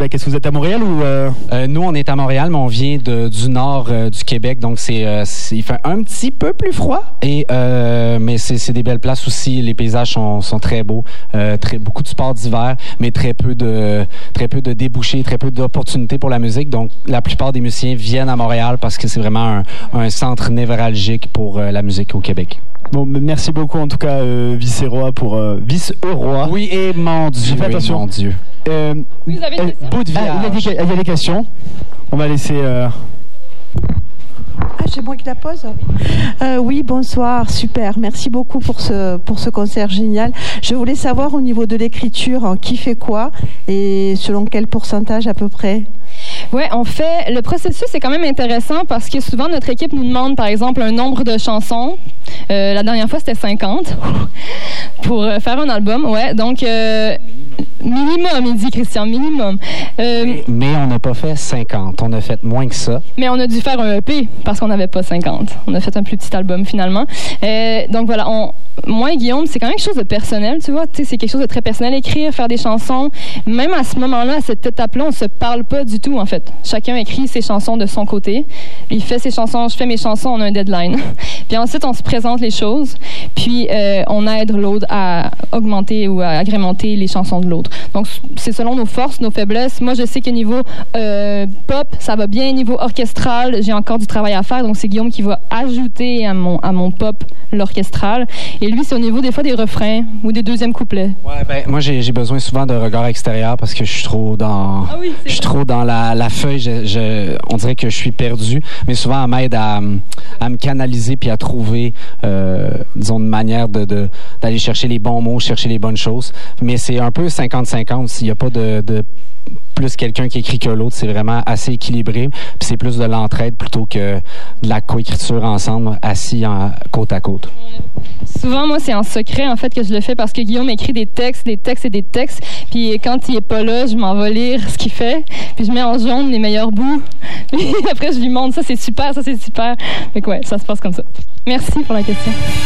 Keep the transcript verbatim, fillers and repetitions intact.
Québec? Est-ce que vous êtes à Montréal ou... Euh... Euh, nous, on est à Montréal, mais on vient de, du nord euh, du Québec, donc c'est, euh, c'est, il fait un petit peu plus froid, et, euh, mais c'est, c'est des belles places aussi. Les paysages sont, sont très beaux, euh, très, beaucoup de sports d'hiver, mais très peu de, très peu de débouchés, très peu d'opportunités pour la musique. Donc, la plupart des musiciens viennent à Montréal parce que c'est vraiment un, un centre névralgique pour euh, la musique au Québec. Bon, merci beaucoup en tout cas, euh, vice-roi pour euh, vice-roi. Oui, et mon Dieu, fais attention. mon Dieu. Euh, Vous avez une question? Beau de Ah, il, y a des, il y a des questions. On va laisser. Euh... Ah, c'est moi qui la pose. Euh, oui, bonsoir, super. Merci beaucoup pour ce pour ce concert génial. Je voulais savoir au niveau de l'écriture, hein, qui fait quoi et selon quel pourcentage à peu près. Ouais, on fait. Le processus est quand même intéressant parce que souvent notre équipe nous demande, par exemple, un nombre de chansons. Euh, la dernière fois, c'était cinquante pour euh, faire un album. Ouais, donc euh, minimum, il dit Christian, minimum. Euh, mais on n'a pas fait cinquante, on a fait moins que ça. Mais on a dû faire un E P parce qu'on n'avait pas cinquante. On a fait un plus petit album finalement. Euh, donc voilà, on, moi et Guillaume, c'est quand même quelque chose de personnel, tu vois. C'est quelque chose de très personnel, écrire, faire des chansons. Même à ce moment-là, à cette étape-là, on se parle pas du tout en fait. Chacun écrit ses chansons de son côté. Il fait ses chansons, je fais mes chansons, on a un deadline. Puis ensuite, on se présente les choses, puis euh, on aide l'autre à augmenter ou à agrémenter les chansons de l'autre. Donc, c'est selon nos forces, nos faiblesses. Moi, je sais que niveau euh, pop, ça va bien. Niveau orchestral, j'ai encore du travail à faire. Donc, c'est Guillaume qui va ajouter à mon, à mon pop l'orchestral. Et lui, c'est au niveau des fois des refrains ou des deuxièmes couplets. Ouais, ben, moi, j'ai, j'ai besoin souvent de regard extérieur parce que je suis trop dans, ah oui, je suis trop dans la, la feuille. Je, je, on dirait que je suis perdu. Mais souvent, elle m'aide à, à me canaliser puis à trouver, euh, disons, une manière de, de, d'aller chercher les bons mots, chercher les bonnes choses. Mais c'est un peu cinquante cinquante. S'il n'y a pas de, de plus quelqu'un qui écrit que l'autre, c'est vraiment assez équilibré. Puis c'est plus de l'entraide plutôt que de la coécriture ensemble, assis en, côte à côte. Souvent, moi, c'est en secret, en fait, que je le fais parce que Guillaume écrit des textes, des textes et des textes. Puis quand il est pas là, je m'en vais lire ce qu'il fait. Puis je mets en jaune les meilleurs bouts. Puis après, je lui montre, ça, c'est super, ça, c'est super. Fait que ouais, ça se passe comme ça. Merci pour la question.